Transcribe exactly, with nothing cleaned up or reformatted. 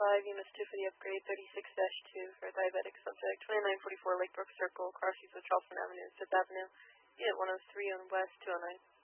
five, U M S two for the upgrade, thirty-six dash two for diabetic subject, twenty-nine forty-four Lakebrook Circle, cross use of Charleston Avenue, fifth Avenue, unit one oh three on west, two oh nine.